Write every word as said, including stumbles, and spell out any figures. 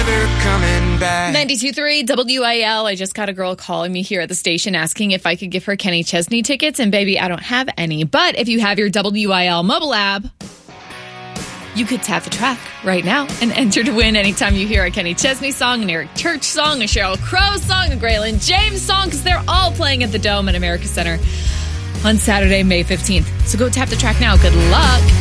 coming back. ninety-two point three W I L. I just got a girl calling me here at the station asking if I could give her Kenny Chesney tickets. And baby, I don't have any. But if you have your W I L mobile app, you could tap the track right now and enter to win anytime you hear a Kenny Chesney song, an Eric Church song, a Sheryl Crow song, a Graylin James song, because they're all playing at the Dome at America Center on Saturday, May fifteenth. So go tap the track now. Good luck.